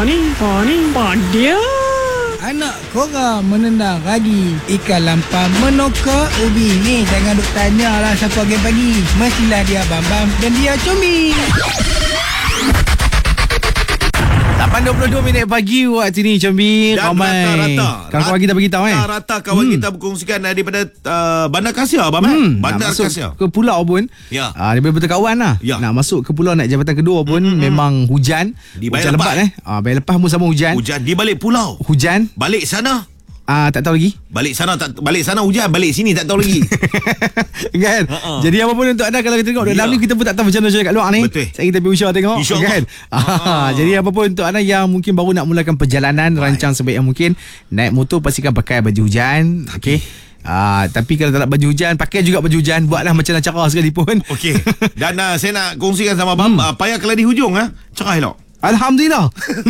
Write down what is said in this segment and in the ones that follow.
Dia. Anak korang menendang ragi ikan lampam menokok ubi. Ni jangan duk tanya lah siapa pagi-pagi. Mestilah dia Bambam dan dia Combi. 8.22 minit pagi waktu ni, Combi. Dan rata-rata kawan-kawan kita beritahu rata kawan kita berkongsikan daripada Bandar Kasia, Abang. Bandar nak masuk Kasia ke pulau pun, Ya. dia berkawan lah. Ya. Nak masuk ke pulau naik jabatan kedua pun memang hujan. Di Hujan balik lebat bayar lepas pun sama hujan. Hujan di balik pulau. Hujan Balik sana tak tahu lagi. Balik sana hujan, balik sini tak tahu lagi. Kan? Jadi apa pun untuk anda, kalau kita tengok dalam ni, kita pun tak tahu macam mana kat luar ni. Betul. Saya kita pergi usaha tengok, kan? Jadi apa pun untuk anda yang mungkin baru nak mulakan perjalanan, rancang sebaik yang mungkin. Naik motor pastikan pakai baju hujan. Okey. Tapi kalau tak nak baju hujan, pakai juga baju hujan. Buatlah macam mana cara sekalipun. Okey. Dan saya nak kongsikan sama abang, payah kalau di hujung cerah elok. Alhamdulillah.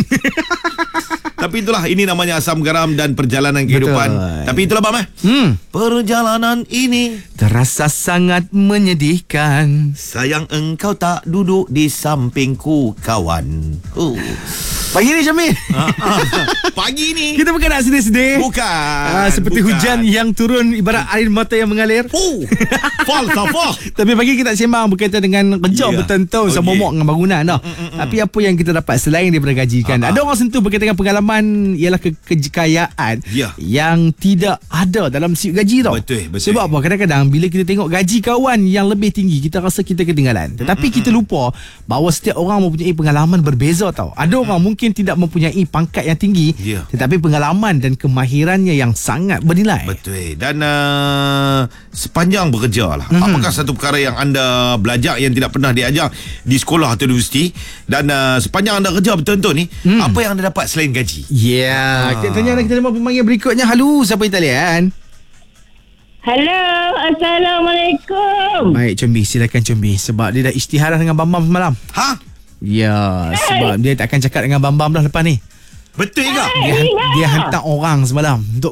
Tapi itulah, ini namanya asam garam dan perjalanan kehidupan. Betul. Tapi itulah bang perjalanan ini terasa sangat menyedihkan. sayang engkau tak duduk di sampingku, kawan. Pagi ni, Jamil. Pagi ni Kita bukan nak sedih-sedih. bukan Seperti bukan. hujan yang turun ibarat air mata yang mengalir. Falsafah. Tapi pagi kita sembang berkaitan dengan kerja bertentu sama momok dengan bangunan dah. Tapi apa yang kita dapat selain daripada gaji kan? Ada orang sentuh berkaitan dengan pengalaman ialah kekayaan yang tidak ada dalam sip gaji tau. Betul. Sebab apa? Kadang-kadang bila kita tengok gaji kawan yang lebih tinggi, kita rasa kita ketinggalan. Tetapi kita lupa bahawa setiap orang mempunyai pengalaman berbeza tau. Ada orang mungkin tidak mempunyai pangkat yang tinggi, tetapi pengalaman dan kemahirannya yang sangat bernilai. Betul. Dan sepanjang bekerja lah, apakah satu perkara yang anda belajar yang tidak pernah diajar di sekolah atau universiti, dan sepanjang anda kerja betul-betul ni, apa yang anda dapat selain gaji? Kita tanya kita terima pemanggil berikutnya. Halo, siapa di talian? Halo, Assalamualaikum. Baik, Combi, silakan Combi. Sebab dia dah isytiharah dengan Bambam semalam. Ya, sebab dia tak akan cakap dengan Bambam dah lepas ni. Betul ke? Dia hantar orang semalam untuk